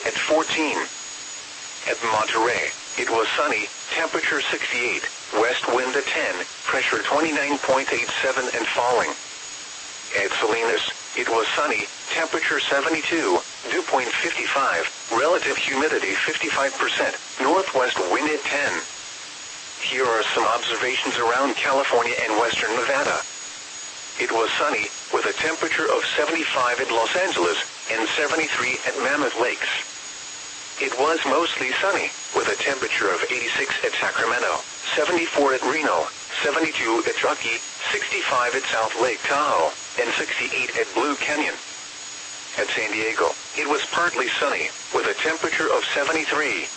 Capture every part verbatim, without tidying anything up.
at fourteen. At Monterey, it was sunny, temperature sixty-eight, west wind at ten, pressure twenty-nine point eight seven and falling. At Salinas, it was sunny, temperature seventy-two, dew point fifty-five, relative humidity fifty-five percent, northwest wind at ten. Here are some observations around California and western Nevada. It was sunny, with a temperature of seventy-five at Los Angeles and seventy-three at Mammoth Lakes. It was mostly sunny, with a temperature of eighty-six at Sacramento, seventy-four at Reno, seventy-two at Truckee, sixty-five at South Lake Tahoe, and sixty-eight at Blue Canyon. At San Diego, it was partly sunny, with a temperature of seventy-three.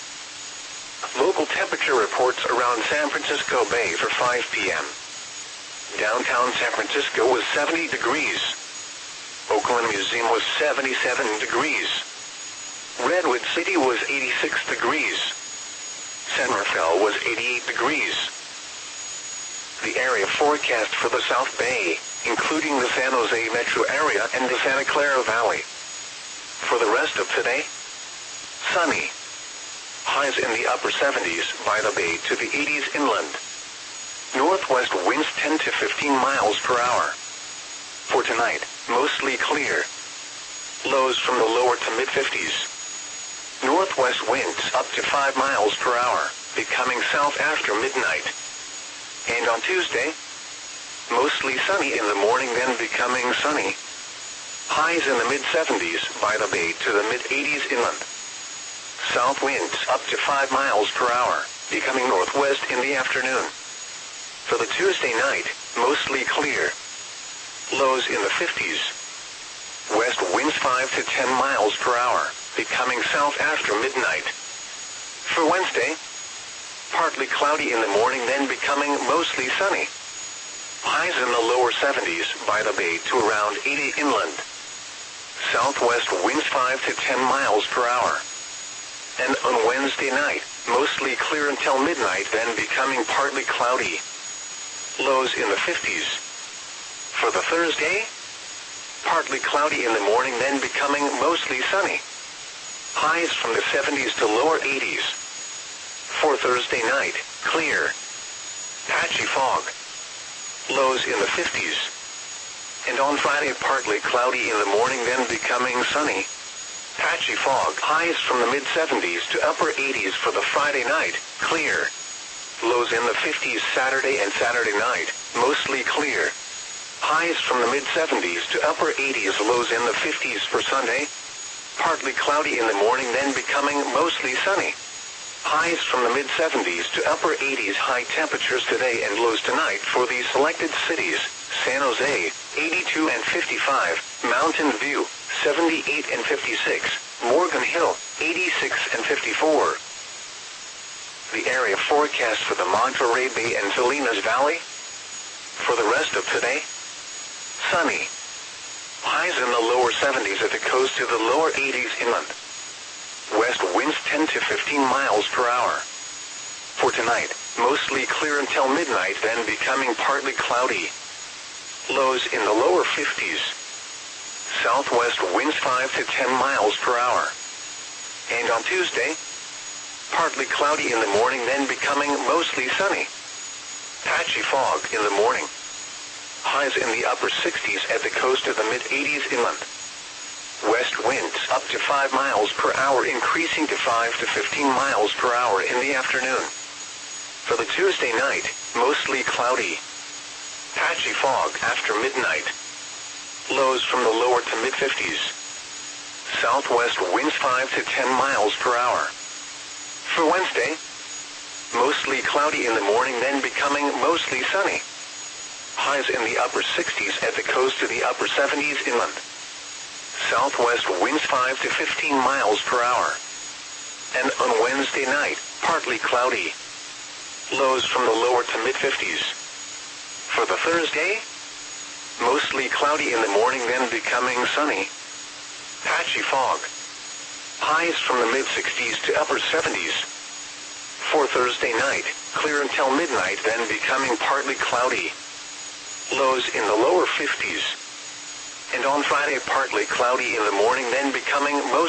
Local temperature reports around San Francisco Bay for five p m Downtown San Francisco was seventy degrees. Oakland Museum was seventy-seven degrees. Redwood City was eighty-six degrees. San Rafael was eighty-eight degrees. The area forecast for the South Bay, including the San Jose metro area and the Santa Clara Valley. For the rest of today, sunny. Highs in the upper seventies by the bay to the eighties inland. Northwest winds ten to fifteen miles per hour. For tonight, mostly clear. Lows from the lower to mid-fifties. Northwest winds up to five miles per hour, becoming south after midnight. And on Tuesday, mostly sunny in the morning, then becoming sunny. Highs in the mid-seventies by the bay to the mid-eighties inland. South winds up to five miles per hour, becoming northwest in the afternoon. For the Tuesday night, mostly clear. Lows in the fifties. West winds five to ten miles per hour, becoming south after midnight. For Wednesday, partly cloudy in the morning, then becoming mostly sunny. Highs in the lower seventies by the bay to around eighty inland. Southwest winds five to ten miles per hour. And on Wednesday night, mostly clear until midnight, then becoming partly cloudy. Lows in the fifties. For the Thursday, partly cloudy in the morning, then becoming mostly sunny. Highs from the seventies to lower eighties. For Thursday night, clear. Patchy fog. Lows in the fifties. And on Friday, partly cloudy in the morning, then becoming sunny. Patchy fog. Highs from the mid-seventies to upper eighties for the Friday night, clear. Lows in the fifties Saturday and Saturday night, mostly clear. Highs from the mid-seventies to upper eighties, lows in the fifties for Sunday. Partly cloudy in the morning, then becoming mostly sunny. Highs from the mid-seventies to upper eighties, high temperatures today and lows tonight for these selected cities: San Jose, eighty-two and fifty-five, Mountain View, seventy-eight and fifty-six, Morgan Hill, eighty-six and fifty-four. The area forecast for the Monterey Bay and Salinas Valley. For the rest of today, sunny. Highs in the lower seventies at the coast to the lower eighties inland. West winds ten to fifteen miles per hour. For tonight, mostly clear until midnight, then becoming partly cloudy. Lows in the lower fifties. Southwest winds five to ten miles per hour. And on Tuesday, partly cloudy in the morning, then becoming mostly sunny. Patchy fog in the morning. Highs in the upper sixties at the coast to the mid-eighties inland. West winds up to five miles per hour, increasing to five to fifteen miles per hour in the afternoon. For the Tuesday night, mostly cloudy. Patchy fog after midnight. Lows from the lower to mid-fifties. Southwest winds five to ten miles per hour. For Wednesday, mostly cloudy in the morning, then becoming mostly sunny. Highs in the upper sixties at the coast to the upper seventies inland. Southwest winds five to fifteen miles per hour. And on Wednesday night, partly cloudy. Lows from the lower to mid-fifties. For the Thursday, mostly cloudy in the morning, then becoming sunny. Patchy fog. Highs from the mid-sixties to upper seventies. For Thursday night, clear until midnight, then becoming partly cloudy. Lows in the lower fifties. And on Friday, partly cloudy in the morning, then becoming mostly